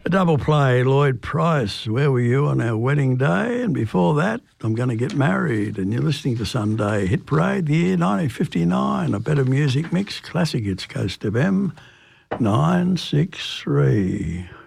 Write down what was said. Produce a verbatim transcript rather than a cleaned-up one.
A double play, Lloyd Price, Where Were You on Our Wedding Day? And before that, I'm Going to Get Married. And you're listening to Sunday Hit Parade, the year nineteen fifty-nine. A better music mix, classic hits, Coast F M, nine six three.